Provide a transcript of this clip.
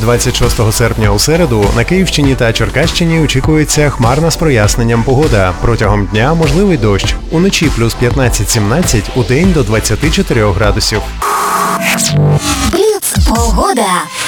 26 серпня у середу на Київщині та Черкащині очікується хмарна з проясненням погода. Протягом дня можливий дощ. Уночі плюс 15-17, удень до 24 градусів. Погода.